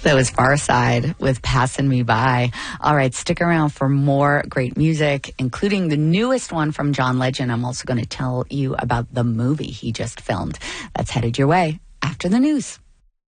That was Farside with Passing Me By. All right, stick around for more great music, including the newest one from John Legend. I'm also going to tell you about the movie he just filmed. That's headed your way after the news.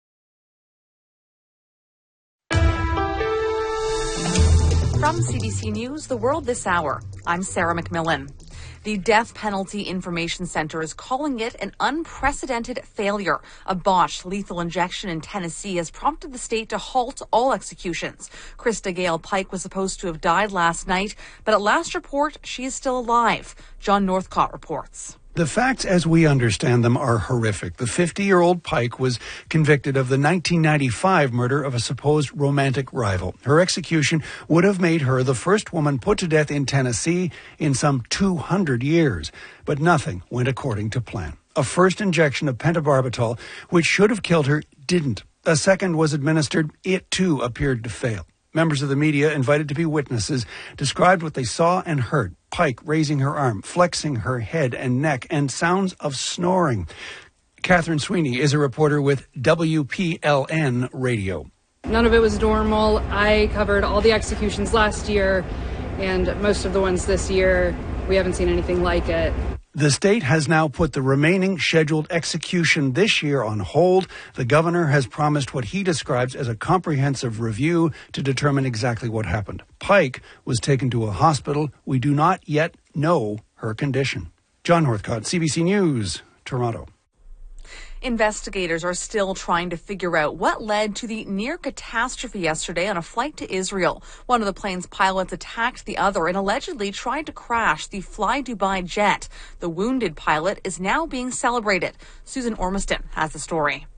From CBC News, The World This Hour, I'm Sarah McMillan. The Death Penalty Information Center is calling it an unprecedented failure. A botched lethal injection in Tennessee has prompted the state to halt all executions. Krista Gale Pike was supposed to have died last night, but at last report, she is still alive. John Northcott reports. The facts as we understand them are horrific. The 50-year-old Pike was convicted of the 1995 murder of a supposed romantic rival. Her execution would have made her the first woman put to death in Tennessee in some 200 years. But nothing went according to plan. A first injection of pentobarbital, which should have killed her, didn't. A second was administered. It, too, appeared to fail. Members of the media, invited to be witnesses, described what they saw and heard. Pike raising her arm, flexing her head and neck, and sounds of snoring. Catherine Sweeney is a reporter with WPLN Radio. None of it was normal. I covered all the executions last year, and most of the ones this year. We haven't seen anything like it. The state has now put the remaining scheduled execution this year on hold. The governor has promised what he describes as a comprehensive review to determine exactly what happened. Pike was taken to a hospital. We do not yet know her condition. John Northcott, CBC News, Toronto. Investigators are still trying to figure out what led to the near catastrophe yesterday on a flight to Israel. One of the plane's pilots attacked the other and allegedly tried to crash the Fly Dubai jet. The wounded pilot is now being celebrated. Susan Ormiston has the story.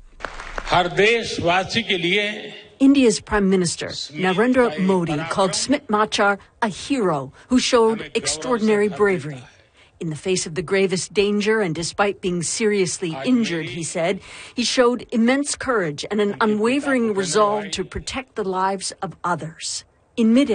India's Prime Minister, Narendra Modi, called Smit Machar a hero who showed extraordinary bravery. In the face of the gravest danger and despite being seriously injured, he said, he showed immense courage and an unwavering resolve to protect the lives of others. In mid